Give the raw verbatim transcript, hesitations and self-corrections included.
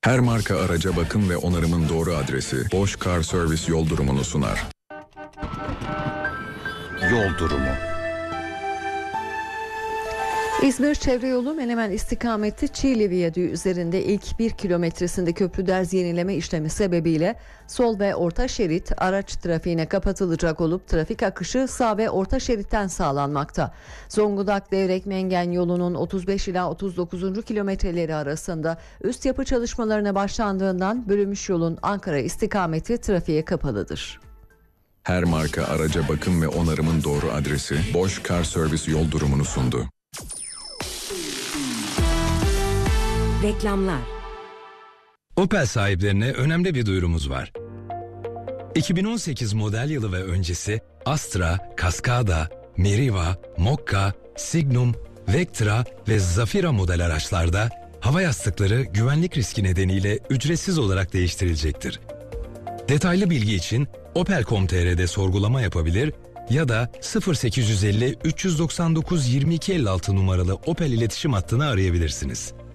Her marka araca bakım ve onarımın doğru adresi Bosch Car Service yol durumunu sunar. Yol durumu. İzmir Çevre Yolu Menemen istikameti Çiğli Viyadüğü üzerinde ilk bir kilometresinde köprü derz yenileme işlemi sebebiyle sol ve orta şerit araç trafiğine kapatılacak olup trafik akışı sağ ve orta şeritten sağlanmakta. Zonguldak Devrek Mengen yolunun otuz beş ila otuz dokuzuncu kilometreleri arasında üst yapı çalışmalarına başlandığından bölünmüş yolun Ankara istikameti trafiğe kapalıdır. Her marka araca bakım ve onarımın doğru adresi Bosch Car Service yol durumunu sundu. Reklamlar. Opel sahiplerine önemli bir duyurumuz var. iki bin on sekiz model yılı ve öncesi Astra, Cascada, Meriva, Mokka, Signum, Vectra ve Zafira model araçlarda hava yastıkları güvenlik riski nedeniyle ücretsiz olarak değiştirilecektir. Detaylı bilgi için opel nokta com nokta tr'de sorgulama yapabilir ya da sıfır sekiz yüz elli üç yüz doksan dokuz yirmi iki elli altı numaralı Opel iletişim hattını arayabilirsiniz.